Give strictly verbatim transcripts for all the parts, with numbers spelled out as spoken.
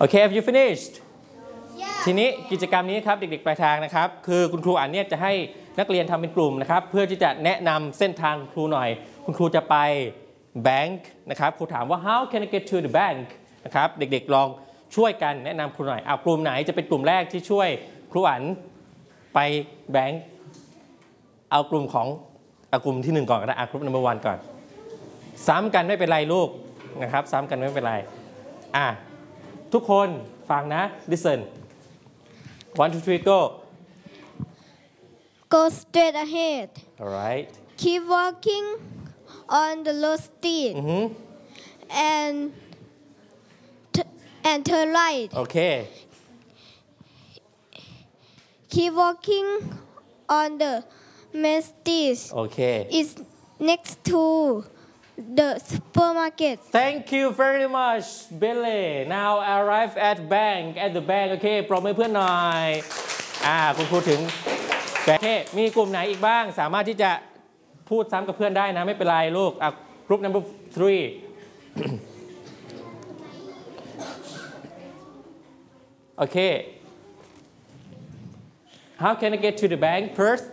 Okay, have you finished? ทีนี้กิจกรรมนี้ครับเด็กๆปลายทางนะครับคือคุณครูอ่านเนี่ยจะให้นักเรียนทำเป็นกลุ่มนะครับเพื่อที่จะแนะนำเส้นทางครูหน่อยคุณครูจะไปแบงค์นะครับครูถามว่า how can I get to the bank นะครับเด็กๆลองช่วยกันแนะนำครูหน่อยเอากลุ่มไหนจะเป็นกลุ่มแรกที่ช่วยครูอ่านไปแบงค์เอากลุ่มของเอากลุ่มที่หนึ่งก่อนก็ได้เอากลุ่ม number one ก่อนซ้ำกันไม่เป็นไรลูกนะครับซ้ำกันไม่เป็นไรอ่ะทุกคนฟังนะ listen one two three go Go straight ahead. All right. Keep walking on the low street mm-hmm. and t- and turn right. Okay. Keep walking on the main street. Okay. It's next to the supermarket. Thank you very much, Billy. Now arrive at bank at the bank. Okay. ปรบมือเพื่อนหน่อยอ่าคุณครูถึงโอเคมีกลุ่มไหนอีกบ้างสามารถที่จะพูดซ้ำกับเพื่อนได้นะไม่เป็นไรลูกอ่ะกลุ่ม number three Okay. How can I get to the bank first?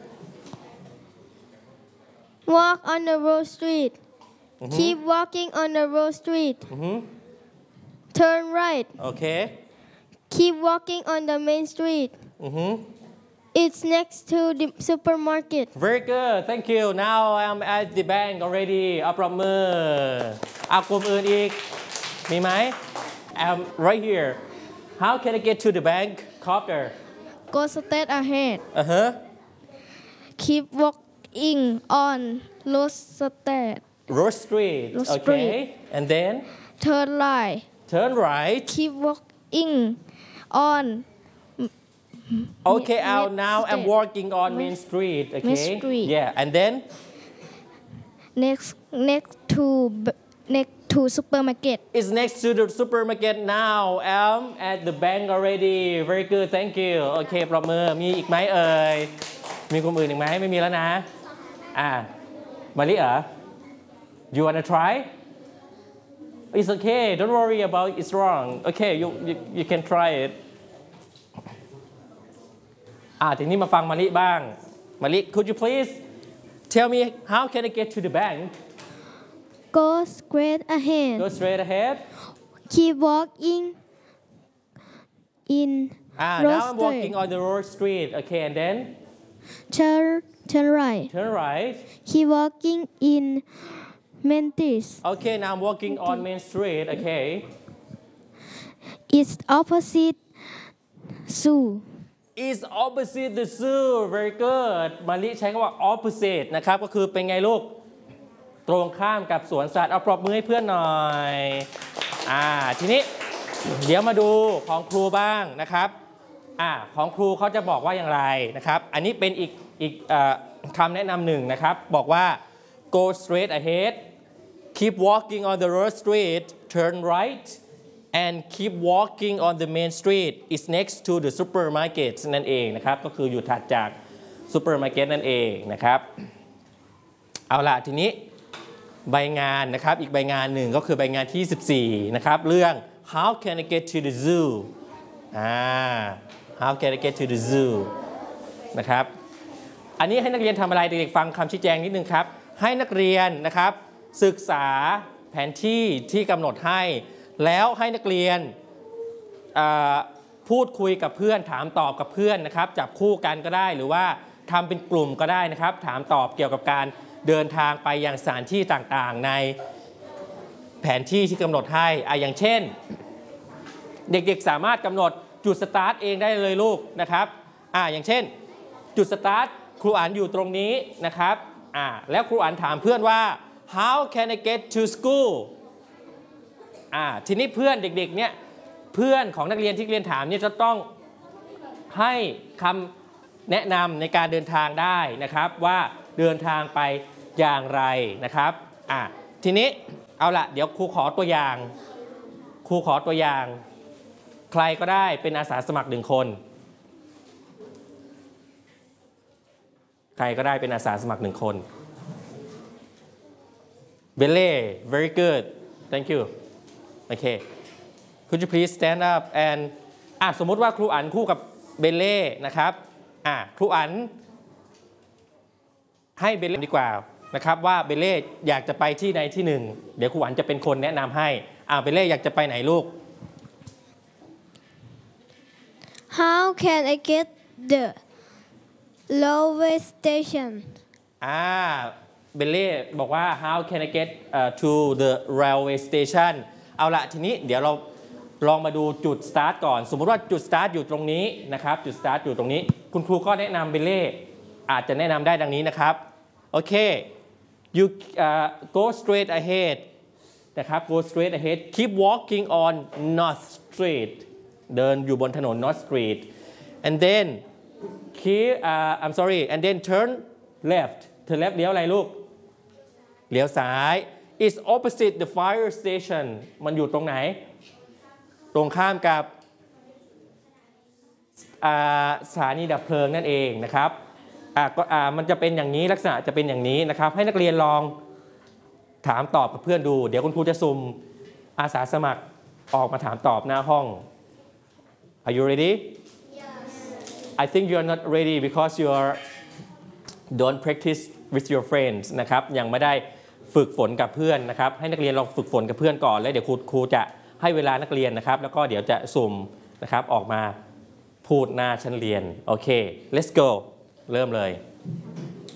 Walk on the road street. Mm-hmm. Keep walking on the road street. Mm-hmm. Turn right. Okay. Keep walking on the main street. Mm-hmm. It's next to the supermarket. Very good. Thank you. Now I'm at the bank already. เอาปรบมือเอากลุ่มอื่นอีกมีไหม I'm right here. How can I get to the bank? Copter. Go straight ahead. Uh-huh. Keep walking on Road Street. Road Street. Road Okay. Street. And then Turn right. turn right. Keep walking on. Okay. Out now I'm Street. walking on Main Street. Okay. Main Street. Yeah. And then Next, next to next to supermarket. it's next to the supermarket now. I'm at the bank already. Very good. Thank you. Okay. ปรบมือมีอีกไหมเอ่ยมีกลุ่มอื่นอีกไหมไม่มีแล้วนะอ่ามาลิเหรอ You wanna try? It's okay. Don't worry about it's wrong. Okay. You you you can try it. อ่าทีนี้มาฟังมาลิบ้างมาลิ Could you please tell me how can I get to the bank? Go straight ahead. Go straight ahead. Keep walking in Ah, Road now I'm Street. walking on the road street. Okay, and then Turn, turn right. turn right. Keep walking in Mentis. Okay, now I'm walking on Main Street. Okay. It's opposite zoo. Is opposite the zoo. Very good. มาลิใช้คำว่า opposite นะครับก็คือเป็นไงลูกตรงข้ามกับสวนสัตว์เอาปรบมือให้เพื่อนหน่อยอ่าทีนี้เดี๋ยวมาดูของครูบ้างนะครับอ่าของครูเขาจะบอกว่าอย่างไรนะครับอันนี้เป็นอีกอีกเอ่อคำแนะนำหนึ่งนะครับบอกว่า go straight ahead keep walking on the road street turn right and keep walking on the main street is next to the supermarket นั่นเองนะครับก็คืออยู่ถัดจากซูเปอร์มาร์เก็ตนั่นเองนะครับเอาล่ะทีนี้ใบงานนะครับอีกใบงานหนึ่งก็คือใบงานที่สิบสี่นะครับเรื่อง how can I get to the zoo อ่า how can I get to the zoo นะครับอันนี้ให้นักเรียนทำอะไรเด็กๆฟังคำชี้แจงนิดนึงครับให้นักเรียนนะครับศึกษาแผนที่ที่กำหนดให้แล้วให้นักเรียนพูดคุยกับเพื่อนถามตอบกับเพื่อนนะครับจับคู่กันก็ได้หรือว่าทำเป็นกลุ่มก็ได้นะครับถามตอบเกี่ยวกับการเดินทางไปยังสถานที่ต่างๆในแผนที่ที่กำหนดให้อ่ะอย่างเช่นเด็กๆสามารถกำหนดจุดสตาร์ทเองได้เลยลูกนะครับอ่ะอย่างเช่นจุดสตาร์ทครูอ่านอยู่ตรงนี้นะครับอ่ะแล้วครูอ่านถามเพื่อนว่า how can I get to school อ่ะทีนี้เพื่อนเด็กๆเนี่ยเพื่อนของนักเรียนที่เรียนถามเนี่ยจะต้องให้คำแนะนำในการเดินทางได้นะครับว่าเดินทางไปอย่างไรนะครับอ่ะทีนี้เอาละเดี๋ยวครูขอตัวอย่างครูขอตัวอย่างใครก็ได้เป็นอาสาสมัครหนึ่งคนใครก็ได้เป็นอาสาสมัครหนึ่งคนเบลเล่ very good thank you โอเค Could you please stand up and อ่ะสมมติว่าครูอันคู่กับเบลเล่นะครับอ่ะครูอันให้เบลเล่ดีกว่านะครับว่าเบลเล่อยากจะไปที่ใดที่หนึ่งเดี๋ยวครูอันจะเป็นคนแนะนำให้อ่ะเบลเล่อยากจะไปไหนลูก How can I get the railway station อ่าเบลเล่บอกว่า how can I get uh, to the railway station เอาละทีนี้เดี๋ยวเราลองมาดูจุด start ก่อนสมมติว่าจุด start อยู่ตรงนี้นะครับจุด start อยู่ตรงนี้คุณครูก็แนะนำเบลเล่อาจจะแนะนำได้ดังนี้นะครับโอเค you uh, go straight ahead นะครับ go straight ahead keep walking on North Street เดินอยู่บนถนน North Street and then keep uh, I'm sorry and then turn left turn left เลี้ยวอะไรลูกเลี้ยวซ้าย is opposite the fire station มันอยู่ตรงไหนตรงข้ามกับสถานีดับเพลิงนั่นเองนะครับอ่าก็อ่ามันจะเป็นอย่างนี้ลักษณะจะเป็นอย่างนี้นะครับให้นักเรียนลองถามตอบกับเพื่อนดูเดี๋ยวคุณครูจะสุ่มอาสาสมัครออกมาถามตอบหน้าห้อง Are you ready? Yes. I think you are not ready because you are don't practice with your friends นะครับยังไม่ได้ฝึกฝนกับเพื่อนนะครับให้นักเรียนลองฝึกฝนกับเพื่อนก่อนแล้วเดี๋ยวครูครูจะให้เวลานักเรียนนะครับแล้วก็เดี๋ยวจะสุ่มนะครับออกมาพูดหน้าชั้นเรียนโอเค let's go เริ่มเลย